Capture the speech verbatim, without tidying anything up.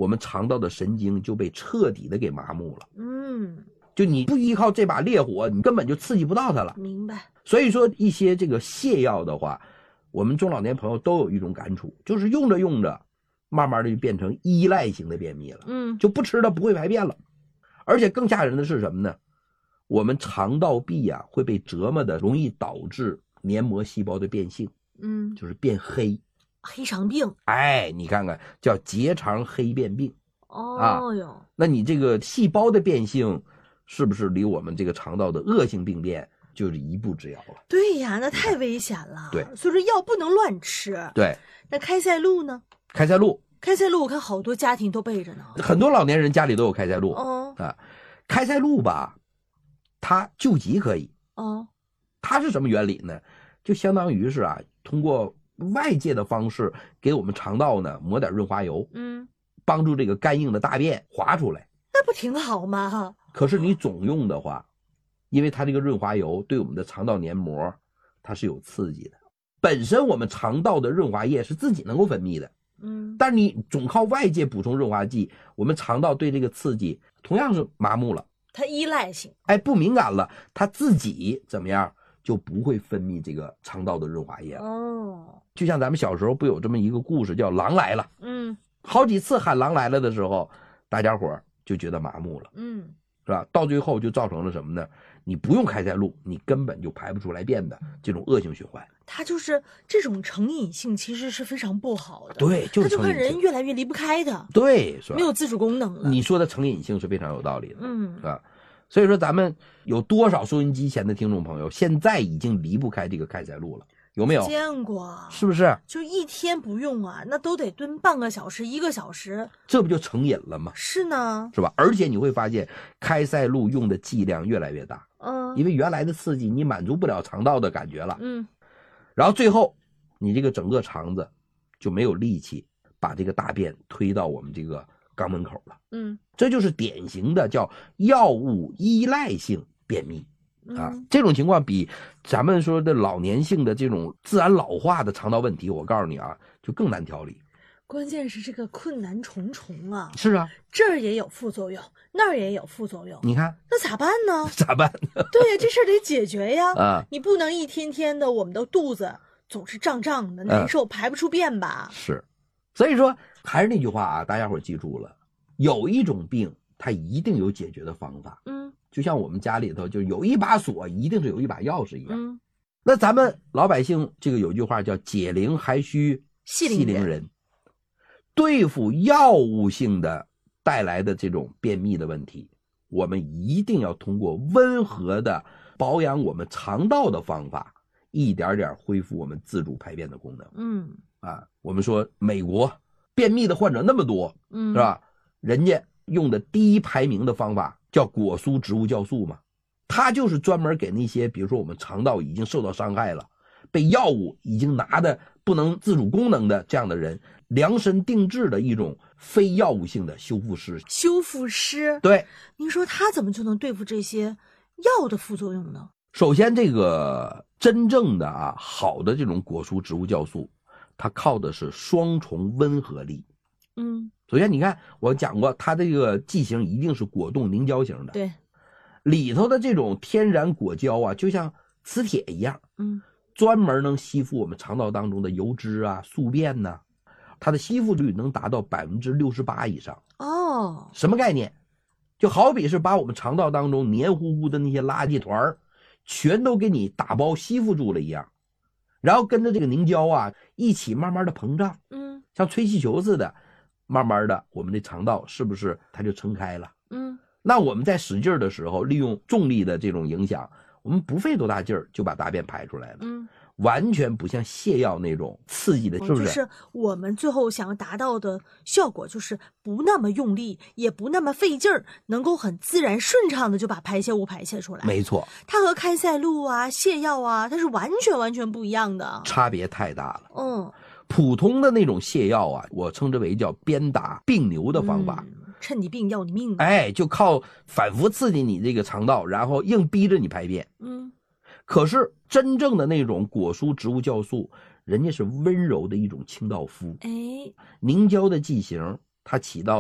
我们肠道的神经就被彻底的给麻木了。 嗯， 就你不依靠这把烈火，你根本就刺激不到它了。 明白。 所以说一些这个泻药的话，我们中老年朋友都有一种感触，就是用着用着慢慢的就变成依赖型的便秘了。 嗯， 就不吃它不会排便了。而且更吓人的是什么呢？我们肠道壁啊会被折磨的，容易导致黏膜细胞的变性。 嗯， 就是变黑。 黑肠病。 哎，你看看叫结肠黑变病。 哦哟、 啊，那你这个细胞的变性是不是离我们这个肠道的恶性病变就是一步之遥了？ 对呀，那太危险了。 对， 所以说药不能乱吃。 对。 那开塞露呢？ 开塞露， 开塞露我看好多家庭都备着呢， 很多老年人家里都有开塞露。 哦啊，开塞露吧，它救急可以。 哦， 它是什么原理呢？就相当于是啊，通过外界的方式给我们肠道呢抹点润滑油， 嗯， 帮助这个干硬的大便滑出来。 那不挺好吗？ 可是你总用的话，因为它这个润滑油对我们的肠道黏膜它是有刺激的。本身我们肠道的润滑液是自己能够分泌的， 嗯， 但是你总靠外界补充润滑剂，我们肠道对这个刺激同样是麻木了， 它依赖性， 哎，不敏感了，它自己怎么样就不会分泌这个肠道的润滑液了。 哦， 就像咱们小时候不有这么一个故事叫狼来了， 嗯， 好几次喊狼来了的时候，大家伙就觉得麻木了， 嗯， 是吧？到最后就造成了什么呢？你不用开塞露，你根本就排不出来便的这种恶性循环。 它就是这种成瘾性，其实是非常不好的。 对，就是它就看成瘾性人越来越离不开的， 对，是吧？ 没有自主功能了。 你说的成瘾性是非常有道理的， 嗯， 是吧？所以说咱们有多少收音机前的听众朋友，现在已经离不开这个开塞露了，有没有？ 见过， 是不是？ 就一天不用啊，那都得蹲半个小时、一个小时。 这不就成瘾了吗？ 是呢， 是吧？而且你会发现，开塞露用的剂量越来越大， 嗯， 因为原来的刺激你满足不了肠道的感觉了， 嗯， 然后最后你这个整个肠子就没有力气把这个大便推到我们这个肛门口了， 嗯， 这就是典型的叫药物依赖性便秘啊。 嗯， 这种情况比咱们说的老年性的这种自然老化的肠道问题，我告诉你啊，就更难调理。 关键是这个困难重重啊， 是啊， 这儿也有副作用，那儿也有副作用， 你看那咋办呢？ 咋办？ 对呀，这事儿得解决呀。 啊， 你不能一天天的我们的肚子总是胀胀的难受，排不出便吧？ 是，所以说还是那句话啊，大家伙记住了，有一种病它一定有解决的方法。 嗯， 就像我们家里头就有一把锁，一定是有一把钥匙一样。 嗯， 那咱们老百姓这个有句话叫解铃还须系铃人人，对付药物性的带来的这种便秘的问题，我们一定要通过温和的保养我们肠道的方法，一点点恢复我们自主排便的功能。 嗯， 啊，我们说美国便秘的患者那么多， 嗯， 是吧？人家用的第一排名的方法叫果蔬植物酵素嘛，它就是专门给那些比如说我们肠道已经受到伤害了，被药物已经拿的不能自主功能的这样的人，量身定制的一种非药物性的修复师。 修复师， 对， 您说他怎么就能对付这些药的副作用呢？ 首先这个真正的啊好的这种果蔬植物酵素，它靠的是双重温和力。 嗯， 首先你看我讲过，它这个剂型一定是果冻凝胶型的， 对， 里头的这种天然果胶啊，就像磁铁一样， 嗯， 专门能吸附我们肠道当中的油脂啊、宿便呐、啊，它的吸附率能达到百分之六十八以上。 哦， 什么概念？就好比是把我们肠道当中黏糊糊的那些垃圾团全都给你打包吸附住了一样，然后跟着这个凝胶啊一起慢慢的膨胀， 嗯， 像吹气球似的，慢慢的我们的肠道是不是它就撑开了？ 嗯， 那我们在使劲的时候，利用重力的这种影响，我们不费多大劲儿就把大便排出来了。 嗯， 完全不像泻药那种刺激的，是不是？ 就是我们最后想要达到的效果，就是不那么用力，也不那么费劲儿，能够很自然顺畅的就把排泄物排泄出来。 没错， 它和开塞露啊、泻药啊，它是完全完全不一样的， 差别太大了。 嗯， 普通的那种泻药啊，我称之为叫鞭打病牛的方法。 嗯，趁你病要你命。 哎，就靠反复刺激你这个肠道，然后硬逼着你排便。 嗯， 可是真正的那种果蔬植物酵素，人家是温柔的一种清道夫。 哎， 凝胶的剂型，它起到